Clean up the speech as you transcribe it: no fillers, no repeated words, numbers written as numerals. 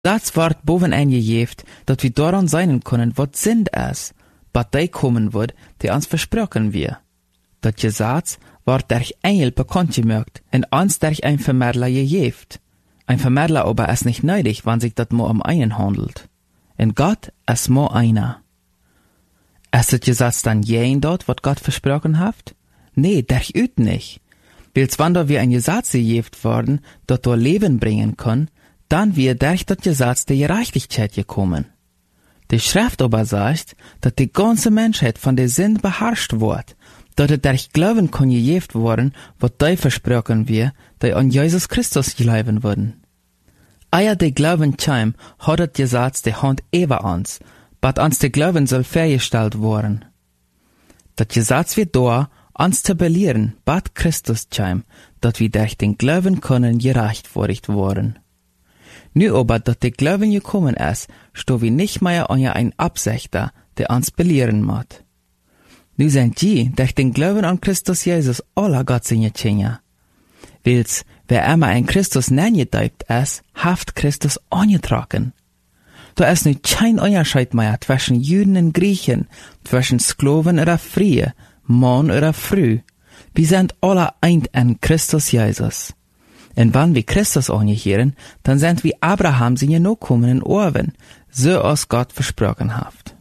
Das wordt boven eingejeft, dat wir daran sein können, wat sind es, bat die kommen wird, die uns versprochen wir. Dat Gesetz wordt durch Engel bekannt gemacht, en uns durch ein Vermittler gejeft. Ein Vermittler aber ist nicht nötig, wenn sich dat nur um einen handelt. En Gott ist nur einer. Ist das Gesetz dann jen dort, wat Gott versprochen hat? Nee, durchaus nicht. Weil's wann da wir ein Gesetz gejeft worden, dat da Leben bringen kann, dann wird durch das Gesetz der Gerechtigkeit gekommen. Die Schrift aber sagt, dass die ganze Menschheit von der Sünde beherrscht wird, dass es durch Glauben kann gejeft worden, was die versprochen wir, die an Jesus Christus glauben würden. Eier die Glauben käm, hat das Gesetz die Hand über uns, but uns der Glauben soll freigestellt worden. Das Gesetz wird da, uns zu belehren, bat Christus käm, dass wir durch den Glauben können gerechtfertigt worden. Nu aber, dass der Glauben gekommen ist, sto wir nicht mehr an ein Absichter, der uns belehren macht. Nu sind die, durch den Glauben an Christus Jesus, alle Gott seine Kinder. Weil's, wer immer in Christus neingedeupt ist, haft Christus angetragen. Da ist nu kein Unterschied mehr zwischen Juden und Griechen, zwischen Sklaven oder Freie, Mann oder Frau. Wir sind alle eint in Christus Jesus. Und wenn wir Christus angehören, dann sind wir Abraham seine Nachkommen in Orven, so als Gott versprochen hat.